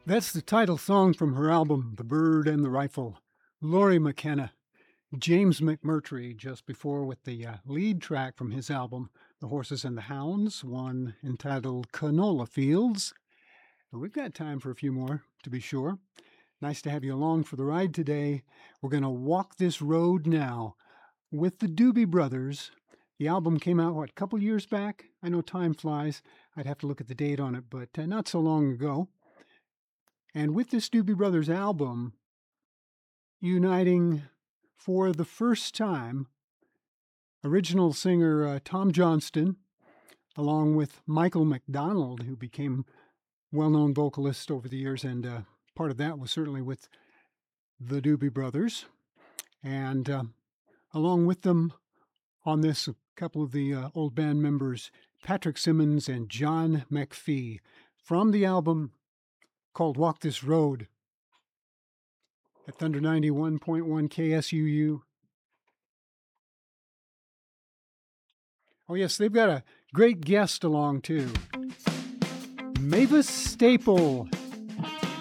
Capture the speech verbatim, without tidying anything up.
That's the title song from her album, The Bird and the Rifle. Laurie McKenna, James McMurtry just before with the uh, lead track from his album, The Horses and the Hounds, one entitled Canola Fields. We've got time for a few more, to be sure. Nice to have you along for the ride today. We're going to walk this road now with the Doobie Brothers. The album came out, what, a couple years back? I know time flies. I'd have to look at the date on it, but uh, not so long ago. And with this Doobie Brothers album, uniting for the first time original singer uh, Tom Johnston, along with Michael McDonald, who became well-known vocalist over the years, and uh, part of that was certainly with the Doobie Brothers. And uh, along with them on this, a couple of the uh, old band members, Patrick Simmons and John McPhee, from the album called Walk This Road at Thunder ninety-one point one K S U U. Oh, yes, they've got a great guest along, too. Mavis Staple.